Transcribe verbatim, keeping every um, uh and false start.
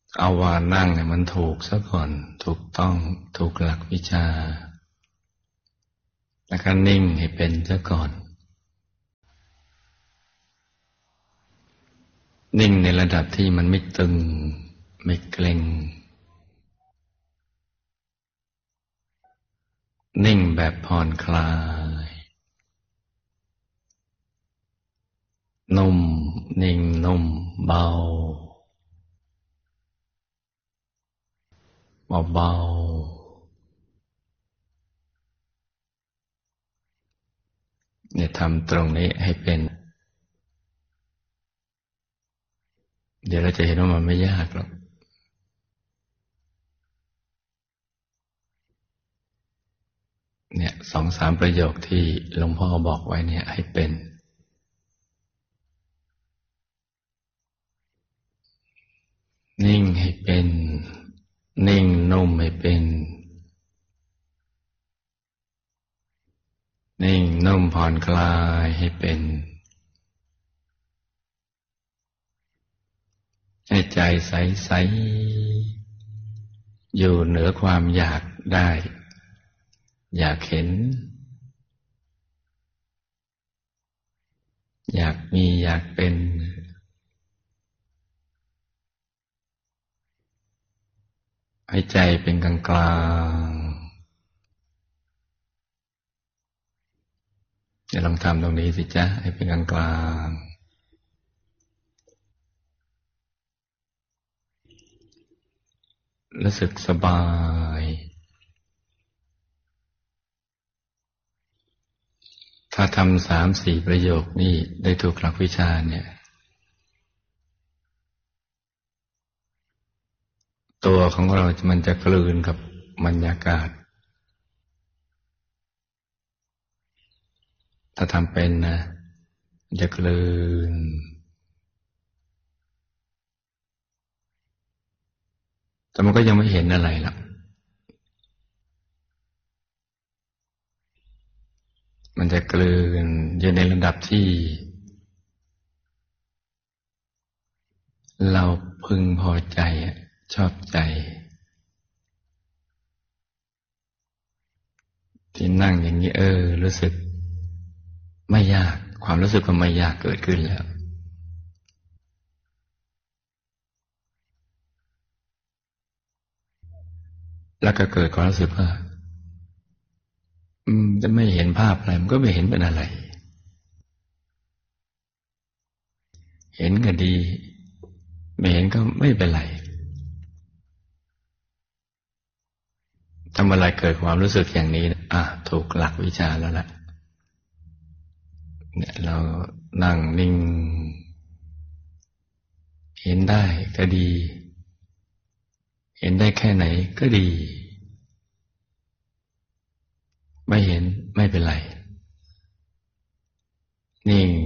เอาว่านั่งเนี่ยมันถูกซะก่อนถูกต้องถูกหลักวิชาแล้วก็นิ่งให้เป็นซะก่อนนิ่งในระดับที่มันไม่ตึงไม่เกร็งนิ่งแบบผ่อนคลายนุ่มนิ่งนุ่มเบาเบาๆเนี่ยทำตรงนี้ให้เป็นเดี๋ยวเราจะเห็นว่ามันไม่ยากหรอกเนี่ยสองสามประโยคที่หลวงพ่อบอกไว้เนี่ยให้เป็นนิ่งให้เป็นนิ่งนุ่มให้เป็นนิ่งนุ่มผ่อนคลายให้เป็นให้ใจใสๆอยู่เหนือความอยากได้อยากเห็นอยากมีอยากเป็นให้ใจเป็นกลางกลางจะลองทำตรงนี้สิจ๊ะให้เป็นกลางกลางรู้สึกสบายถ้าทำสามสี่ประโยคนี้ได้ถูกหลักวิชาเนี่ยตัวของเรามันจะกลืนกับบรรยากาศถ้าทำเป็นนะจะกลืนแต่มันก็ยังไม่เห็นอะไรหรอกมันจะกลืนอยู่ในระดับที่เราพึงพอใจชอบใจที่นั่งอย่างนี้เออรู้สึกไม่ยากความรู้สึกว่าไม่ยากเกิดขึ้นแล้วแล้วก็เกิดความรู้สึกว่าอืมจะไม่เห็นภาพอะไรมันก็ไม่เห็นเป็นอะไรเห็นก็ดีไม่เห็นก็ไม่เป็นไรทำอะไรเกิดความรู้สึกอย่างนี้อ่ะถูกหลักวิชาแล้วล่ะเนี่ยเรานั่งนิ่งเห็นได้ก็ดีเห็นได้แค่ไหนก็ดีไม่เห็นไม่เป็นไรนิ่ง